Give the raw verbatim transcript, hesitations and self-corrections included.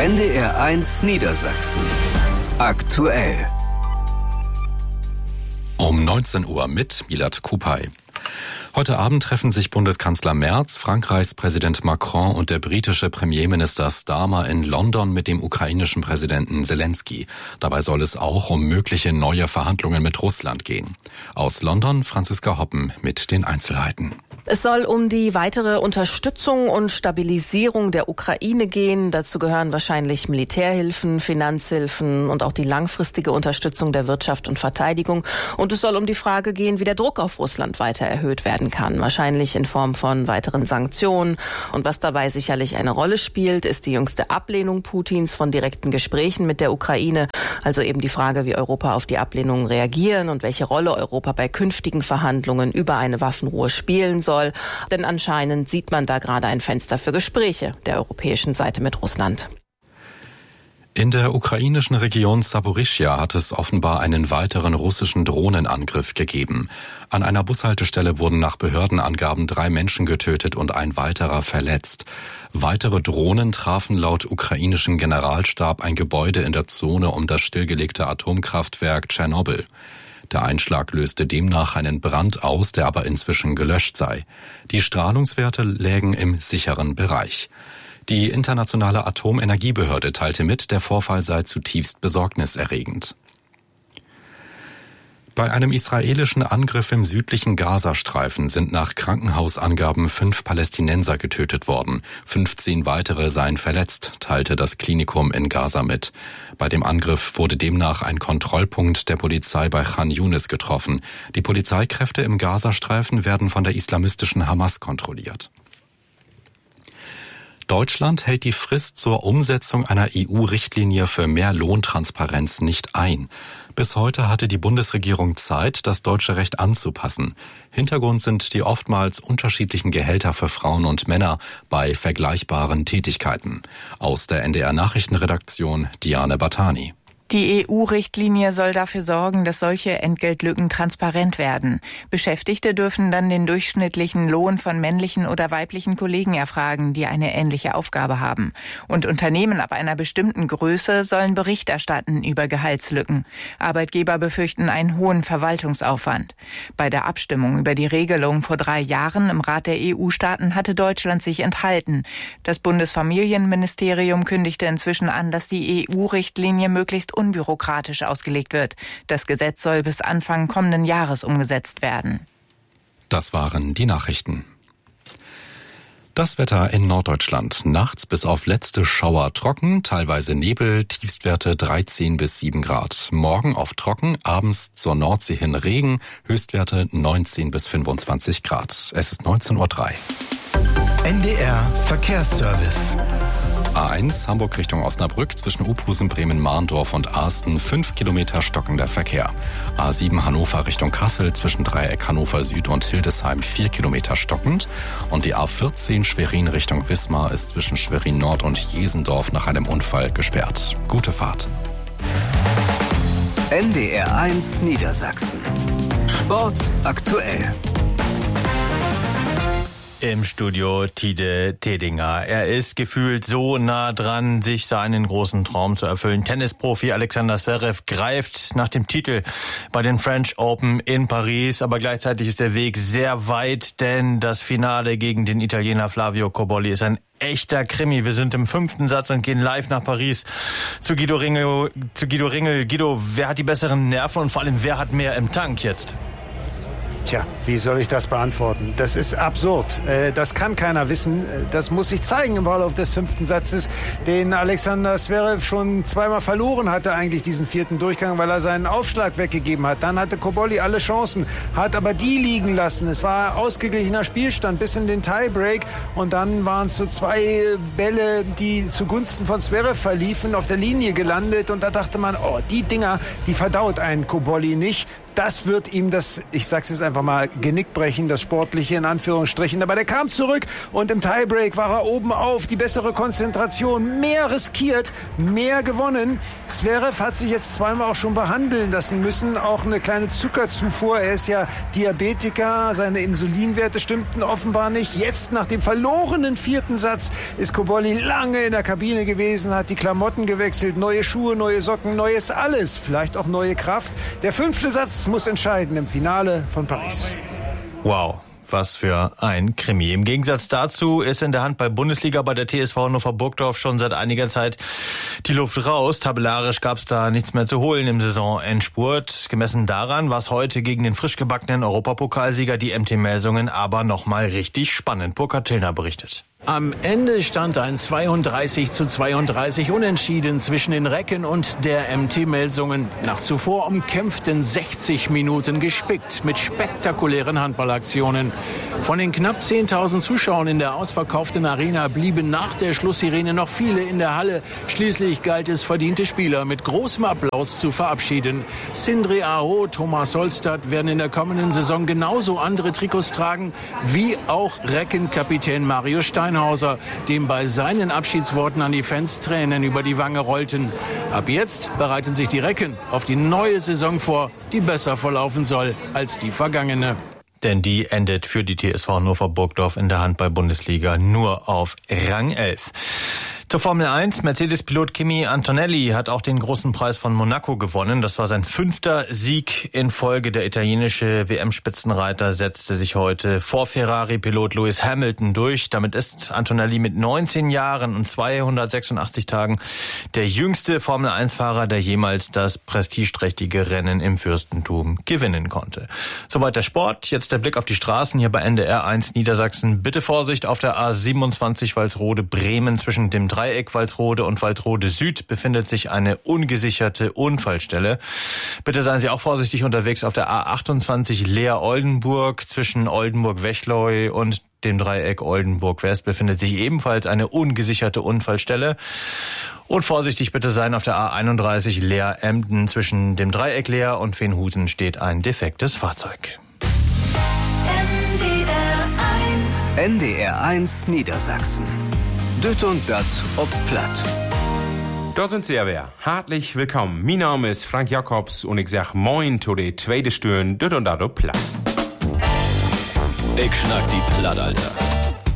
N D R eins Niedersachsen. Aktuell. Um neunzehn Uhr mit Milad Kupay. Heute Abend treffen sich Bundeskanzler Merz, Frankreichs Präsident Macron und der britische Premierminister Starmer in London mit dem ukrainischen Präsidenten Zelensky. Dabei soll es auch um mögliche neue Verhandlungen mit Russland gehen. Aus London Franziska Hoppen mit den Einzelheiten. Es soll um die weitere Unterstützung und Stabilisierung der Ukraine gehen. Dazu gehören wahrscheinlich Militärhilfen, Finanzhilfen und auch die langfristige Unterstützung der Wirtschaft und Verteidigung. Und es soll um die Frage gehen, wie der Druck auf Russland weiter erhöht werden kann. Wahrscheinlich in Form von weiteren Sanktionen. Und was dabei sicherlich eine Rolle spielt, ist die jüngste Ablehnung Putins von direkten Gesprächen mit der Ukraine. Also eben die Frage, wie Europa auf die Ablehnung reagieren und welche Rolle Europa bei künftigen Verhandlungen über eine Waffenruhe spielen soll. Denn anscheinend sieht man da gerade ein Fenster für Gespräche der europäischen Seite mit Russland. In der ukrainischen Region Saporischschja hat es offenbar einen weiteren russischen Drohnenangriff gegeben. An einer Bushaltestelle wurden nach Behördenangaben drei Menschen getötet und ein weiterer verletzt. Weitere Drohnen trafen laut ukrainischem Generalstab ein Gebäude in der Zone um das stillgelegte Atomkraftwerk Tschernobyl. Der Einschlag löste demnach einen Brand aus, der aber inzwischen gelöscht sei. Die Strahlungswerte lägen im sicheren Bereich. Die Internationale Atomenergiebehörde teilte mit, der Vorfall sei zutiefst besorgniserregend. Bei einem israelischen Angriff im südlichen Gazastreifen sind nach Krankenhausangaben fünf Palästinenser getötet worden. fünfzehn weitere seien verletzt, teilte das Klinikum in Gaza mit. Bei dem Angriff wurde demnach ein Kontrollpunkt der Polizei bei Khan Yunis getroffen. Die Polizeikräfte im Gazastreifen werden von der islamistischen Hamas kontrolliert. Deutschland hält die Frist zur Umsetzung einer E U-Richtlinie für mehr Lohntransparenz nicht ein. Bis heute hatte die Bundesregierung Zeit, das deutsche Recht anzupassen. Hintergrund sind die oftmals unterschiedlichen Gehälter für Frauen und Männer bei vergleichbaren Tätigkeiten. Aus der N D R-Nachrichtenredaktion Diane Batani. Die E U-Richtlinie soll dafür sorgen, dass solche Entgeltlücken transparent werden. Beschäftigte dürfen dann den durchschnittlichen Lohn von männlichen oder weiblichen Kollegen erfragen, die eine ähnliche Aufgabe haben. Und Unternehmen ab einer bestimmten Größe sollen Bericht erstatten über Gehaltslücken. Arbeitgeber befürchten einen hohen Verwaltungsaufwand. Bei der Abstimmung über die Regelung vor drei Jahren im Rat der E U-Staaten hatte Deutschland sich enthalten. Das Bundesfamilienministerium kündigte inzwischen an, dass die E U-Richtlinie möglichst unbürokratisch ausgelegt wird. Das Gesetz soll bis Anfang kommenden Jahres umgesetzt werden. Das waren die Nachrichten. Das Wetter in Norddeutschland. Nachts bis auf letzte Schauer trocken, teilweise Nebel, Tiefstwerte dreizehn bis sieben Grad. Morgen oft trocken, abends zur Nordsee hin Regen, Höchstwerte neunzehn bis fünfundzwanzig Grad. Es ist neunzehn Uhr drei. N D R Verkehrsservice. A eins Hamburg Richtung Osnabrück zwischen Uphusen, Bremen, Mahndorf und Asten fünf Kilometer stockender Verkehr. A sieben Hannover Richtung Kassel zwischen Dreieck Hannover Süd und Hildesheim vier Kilometer stockend. Und die A vierzehn Schwerin Richtung Wismar ist zwischen Schwerin Nord und Jesendorf nach einem Unfall gesperrt. Gute Fahrt. N D R eins Niedersachsen. Sport aktuell. Im Studio Tide Tedinger. Er ist gefühlt so nah dran, sich seinen großen Traum zu erfüllen. Tennisprofi Alexander Zverev greift nach dem Titel bei den French Open in Paris. Aber gleichzeitig ist der Weg sehr weit, denn das Finale gegen den Italiener Flavio Cobolli ist ein echter Krimi. Wir sind im fünften Satz und gehen live nach Paris zu Guido Ringel. Zu Guido Ringel. Guido, wer hat die besseren Nerven und vor allem, wer hat mehr im Tank jetzt? Tja, wie soll ich das beantworten? Das ist absurd. Das kann keiner wissen. Das muss sich zeigen im Verlauf des fünften Satzes, den Alexander Zverev schon zweimal verloren hatte, eigentlich diesen vierten Durchgang, weil er seinen Aufschlag weggegeben hat. Dann hatte Cobolli alle Chancen, hat aber die liegen lassen. Es war ausgeglichener Spielstand bis in den Tiebreak und dann waren es so zwei Bälle, die zugunsten von Zverev verliefen, auf der Linie gelandet und da dachte man, oh, die Dinger, die verdaut ein Cobolli nicht. Das wird ihm das, ich sag's jetzt einfach mal, Genick brechen, das Sportliche in Anführungsstrichen. Aber der kam zurück und im Tiebreak war er oben auf, die bessere Konzentration, mehr riskiert, mehr gewonnen. Zverev hat sich jetzt zweimal auch schon behandeln lassen müssen, auch eine kleine Zuckerzufuhr. Er ist ja Diabetiker, seine Insulinwerte stimmten offenbar nicht. Jetzt nach dem verlorenen vierten Satz ist Cobolli lange in der Kabine gewesen, hat die Klamotten gewechselt, neue Schuhe, neue Socken, neues alles, vielleicht auch neue Kraft. Der fünfte Satz muss entscheiden im Finale von Paris. Wow. Was für ein Krimi. Im Gegensatz dazu ist in der Handball-Bundesliga bei der T S V Hannover Burgdorf schon seit einiger Zeit die Luft raus. Tabellarisch gab es da nichts mehr zu holen im Saisonendspurt. Gemessen daran war es heute gegen den frisch gebackenen Europapokalsieger die M T Melsungen aber nochmal richtig spannend. Burkhard Tillner berichtet. Am Ende stand ein zweiunddreißig zu zweiunddreißig Unentschieden zwischen den Recken und der M T Melsungen. Nach zuvor umkämpften sechzig Minuten gespickt mit spektakulären Handballaktionen. Von den knapp zehntausend Zuschauern in der ausverkauften Arena blieben nach der Schlusssirene noch viele in der Halle. Schließlich galt es, verdiente Spieler mit großem Applaus zu verabschieden. Sindri Aho, Thomas Solstad werden in der kommenden Saison genauso andere Trikots tragen wie auch Reckenkapitän Mario Steinhauser, dem bei seinen Abschiedsworten an die Fans Tränen über die Wange rollten. Ab jetzt bereiten sich die Recken auf die neue Saison vor, die besser verlaufen soll als die vergangene. Denn die endet für die T S V Hannover Burgdorf in der Handball-Bundesliga nur auf Rang elf. Zur Formel eins. Mercedes-Pilot Kimi Antonelli hat auch den großen Preis von Monaco gewonnen. Das war sein fünfter Sieg in Folge. Der italienische W M-Spitzenreiter setzte sich heute vor Ferrari-Pilot Lewis Hamilton durch. Damit ist Antonelli mit neunzehn Jahren und zweihundertsechsundachtzig Tagen der jüngste Formel eins Fahrer, der jemals das prestigeträchtige Rennen im Fürstentum gewinnen konnte. Soweit der Sport. Jetzt der Blick auf die Straßen hier bei N D R eins Niedersachsen. Bitte Vorsicht auf der A siebenundzwanzig Walsrode-Bremen zwischen dem Dreieck Walsrode und Walsrode Süd befindet sich eine ungesicherte Unfallstelle. Bitte seien Sie auch vorsichtig unterwegs auf der A achtundzwanzig Leer-Oldenburg. Zwischen Oldenburg-Wechleu und dem Dreieck Oldenburg-West befindet sich ebenfalls eine ungesicherte Unfallstelle. Und vorsichtig bitte sein auf der A einunddreißig Leer-Emden. Zwischen dem Dreieck Leer und Fenhusen steht ein defektes Fahrzeug. N D R eins Niedersachsen. Düt und dat ob platt. Da sind Sie ja wer. Herzlich willkommen. Mein Name ist Frank Jakobs und ich sag moin zu der zweite Stören Düt und dat ob platt. Ich schnack die Platt, Alter.